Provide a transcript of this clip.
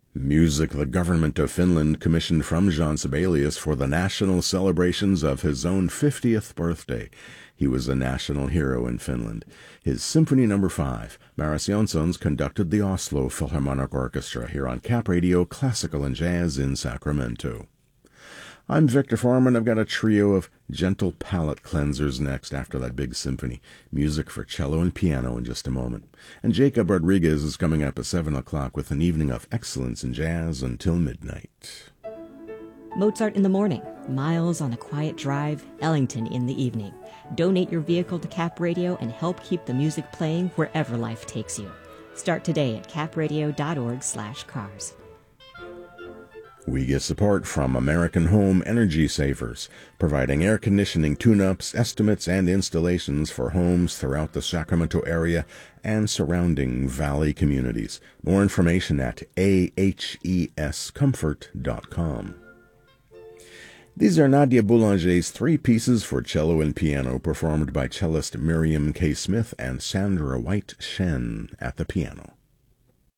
Music the government of Finland commissioned from Jean Sibelius for the national celebrations of his own 50th birthday. He was a national hero in Finland. His Symphony No. 5, Maris Janssons, conducted the Oslo Philharmonic Orchestra here on Cap Radio Classical and Jazz in Sacramento. I'm Victor Foreman. I've got a trio of gentle palate cleansers next after that big symphony. Music for cello and piano in just a moment. And Jacob Rodriguez is coming up at 7 o'clock with an evening of excellence in jazz until midnight. Mozart in the morning, Miles on a quiet drive, Ellington in the evening. Donate your vehicle to Cap Radio and help keep the music playing wherever life takes you. Start today at capradio.org/cars. We get support from American Home Energy Savers, providing air conditioning tune-ups, estimates, and installations for homes throughout the Sacramento area and surrounding valley communities. More information at ahescomfort.com. These are Nadia Boulanger's three pieces for cello and piano, performed by cellist Miriam K. Smith and Sandra White Shen at the piano.